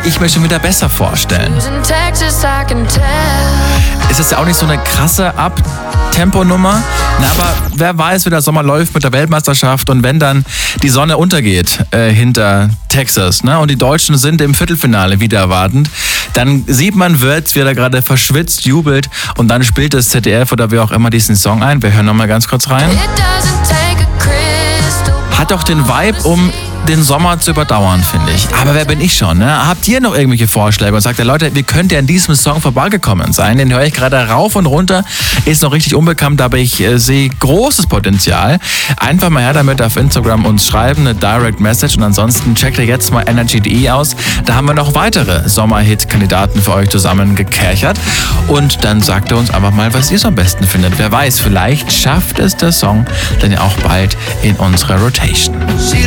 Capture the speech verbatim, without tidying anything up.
ich mir schon wieder besser vorstellen. Es ist ja auch nicht so eine krasse Abtempo-Nummer, na, aber wer weiß, wie der Sommer läuft mit der Weltmeisterschaft und wenn dann die Sonne untergeht äh, hinter Texas, ne, und die Deutschen sind im Viertelfinale wieder erwartend, dann sieht man Wirtz, wie er da gerade verschwitzt jubelt und dann spielt das Z D F oder wer auch immer diesen Song ein. Wir hören nochmal ganz kurz rein. Hat doch den Vibe, um den Sommer zu überdauern, finde ich. Aber wer bin ich schon? Ne? Habt ihr noch irgendwelche Vorschläge und sagt ihr, Leute, wie könnt ihr an diesem Song vorbeigekommen sein? Den höre ich gerade rauf und runter, ist noch richtig unbekannt, aber ich äh, sehe großes Potenzial. Einfach mal her damit auf Instagram uns schreiben, eine Direct Message und ansonsten checkt ihr jetzt mal energy punkt de aus. Da haben wir noch weitere Sommerhit-Kandidaten für euch zusammengekerchert und dann sagt ihr uns einfach mal, was ihr so am besten findet. Wer weiß, vielleicht schafft es der Song dann ja auch bald in unsere Rotation.